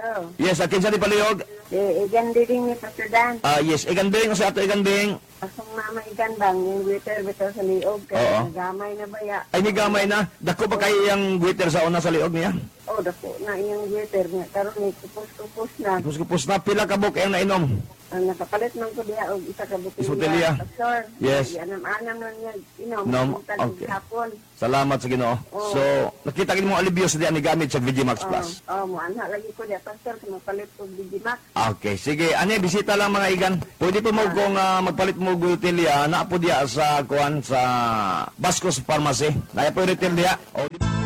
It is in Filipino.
Hello. Yes, akin sa di palihog. Igan din ni Pastor Dan. Yes, igan bing, sa ato igan bing. Asong mama igan bang, yung waiter bitaw sa liog. Oo. Kaya gamay na baya. Ay, ni gamay na. Dako ba kayo yung waiter sa una sa liog niya? Oh, dako na yung waiter niya. Karon ni kupos-kupos na. Kupos na, pila ka buk yung nainom. Ang nakapalit man ko diya og isa ka Botelya. botelya. Pastor. Yes. Anam-anam nun niya. Inom. Nom, Okay. okay. Hapon. Salamat sa Ginoo. Oo. So, nakita mo alibyo sa diyan ni gamit sa VGMax Plus. Mo ana lagi ko diya Pastor kung mapalit ko Digimax. Okay, sige. Ani, bisita lang mga igan. Pwede po mo kung magpalit mo gutilya, na po diya sa kuan sa Bascos Pharmacy. Naya po retail diya. O,